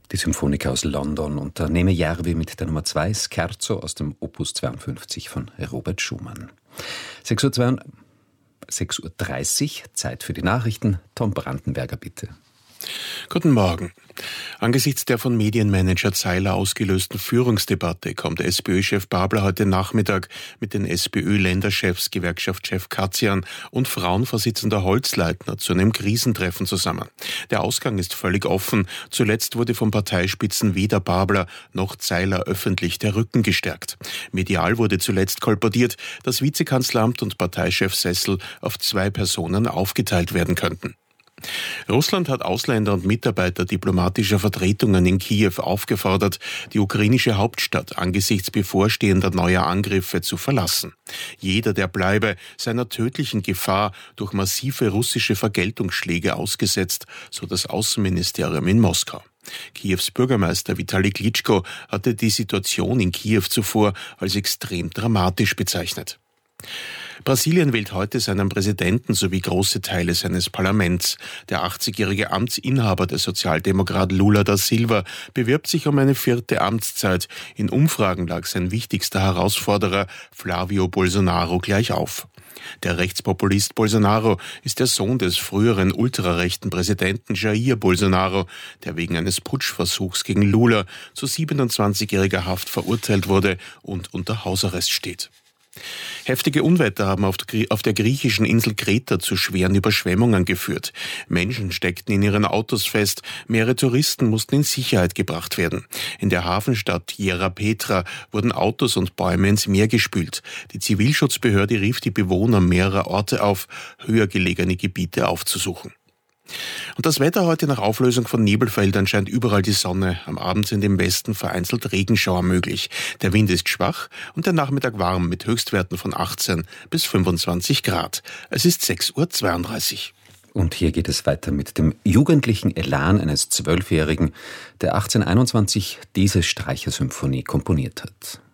Die Symphoniker aus London unter Neeme Järvi mit der Nummer 2 Scherzo aus dem Opus 52 von Robert Schumann. 6:30 Uhr, Zeit für die Nachrichten. Tom Brandenberger, bitte. Guten Morgen. Angesichts der von Medienmanager Zeiler ausgelösten Führungsdebatte kommt SPÖ-Chef Babler heute Nachmittag mit den SPÖ-Länderchefs, Gewerkschaftschef Katzian und Frauenvorsitzender Holzleitner zu einem Krisentreffen zusammen. Der Ausgang ist völlig offen. Zuletzt wurde von Parteispitzen weder Babler noch Zeiler öffentlich der Rücken gestärkt. Medial wurde zuletzt kolportiert, dass Vizekanzleramt und Parteichefsessel auf 2 Personen aufgeteilt werden könnten. Russland hat Ausländer und Mitarbeiter diplomatischer Vertretungen in Kiew aufgefordert, die ukrainische Hauptstadt angesichts bevorstehender neuer Angriffe zu verlassen. Jeder, der bleibe, seiner tödlichen Gefahr durch massive russische Vergeltungsschläge ausgesetzt, so das Außenministerium in Moskau. Kiews Bürgermeister Vitali Klitschko hatte die Situation in Kiew zuvor als extrem dramatisch bezeichnet. Brasilien wählt heute seinen Präsidenten sowie große Teile seines Parlaments. Der 80-jährige Amtsinhaber, der Sozialdemokrat Lula da Silva, bewirbt sich um eine 4. Amtszeit. In Umfragen lag sein wichtigster Herausforderer Flávio Bolsonaro gleich auf. Der Rechtspopulist Bolsonaro ist der Sohn des früheren ultrarechten Präsidenten Jair Bolsonaro, der wegen eines Putschversuchs gegen Lula zu 27-jähriger Haft verurteilt wurde und unter Hausarrest steht. Heftige Unwetter haben auf der griechischen Insel Kreta zu schweren Überschwemmungen geführt. Menschen steckten in ihren Autos fest, mehrere Touristen mussten in Sicherheit gebracht werden. In der Hafenstadt Hierapetra wurden Autos und Bäume ins Meer gespült. Die Zivilschutzbehörde rief die Bewohner mehrerer Orte auf, höher gelegene Gebiete aufzusuchen. Und das Wetter heute: nach Auflösung von Nebelfeldern scheint überall die Sonne. Am Abend sind im Westen vereinzelt Regenschauer möglich. Der Wind ist schwach und der Nachmittag warm mit Höchstwerten von 18 bis 25 Grad. Es ist 6:32 Uhr. Und hier geht es weiter mit dem jugendlichen Elan eines 12-Jährigen, der 1821 diese Streichersymphonie komponiert hat.